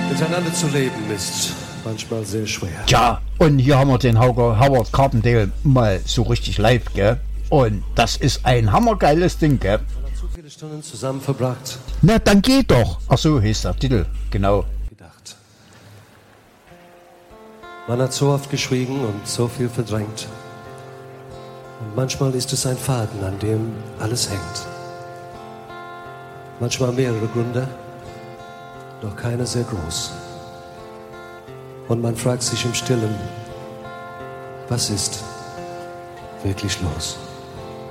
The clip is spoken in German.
Miteinander zu leben ist manchmal sehr schwer. Tja, und hier haben wir den Howard Carpendale mal so richtig live, gell? Und das ist ein hammergeiles Ding, gell? Man hat so viele Stunden zusammen verbracht. Na, dann geht doch. Ach so, hieß der Titel, genau. Gedacht. Man hat so oft geschwiegen und so viel verdrängt. Und manchmal ist es ein Faden, an dem alles hängt. Manchmal mehrere Gründe, doch keiner sehr groß. Und man fragt sich im Stillen, was ist wirklich los?